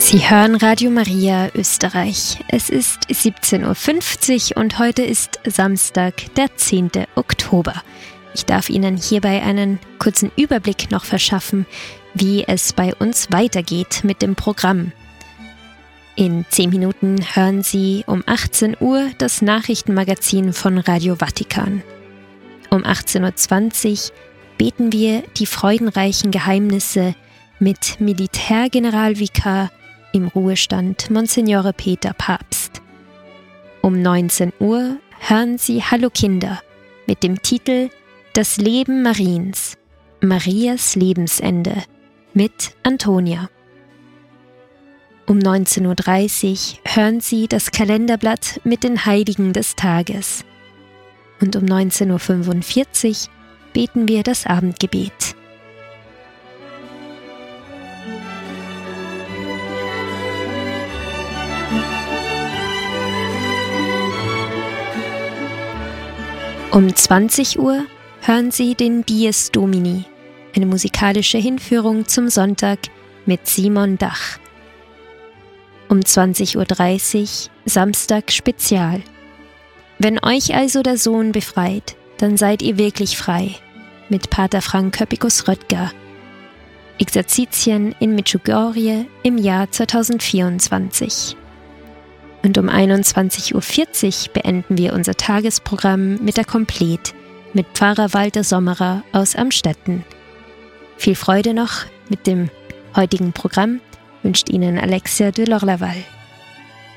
Sie hören Radio Maria Österreich. Es ist 17.50 Uhr und heute ist Samstag, der 10. Oktober. Ich darf Ihnen hierbei einen kurzen Überblick noch verschaffen, wie es bei uns weitergeht mit dem Programm. In 10 Minuten hören Sie um 18 Uhr das Nachrichtenmagazin von Radio Vatikan. Um 18.20 Uhr beten wir die freudenreichen Geheimnisse mit Militärgeneralvikar im Ruhestand Monsignore Peter Papst. Um 19 Uhr hören Sie Hallo Kinder mit dem Titel Das Leben Mariens, Marias Lebensende mit Antonia. Um 19.30 Uhr hören Sie das Kalenderblatt mit den Heiligen des Tages. Und um 19.45 Uhr beten wir das Abendgebet. Um 20 Uhr hören Sie den Dies Domini, eine musikalische Hinführung zum Sonntag mit Simon Dach. Um 20.30 Uhr Samstag Spezial. Wenn euch also der Sohn befreit, dann seid ihr wirklich frei, mit Pater Frank Köppikus-Röttger. Exerzitien in Medjugorje im Jahr 2024. Und um 21.40 Uhr beenden wir unser Tagesprogramm mit der Komplett mit Pfarrer Walter Sommerer aus Amstetten. Viel Freude noch mit dem heutigen Programm wünscht Ihnen Alexia de Lorlaval.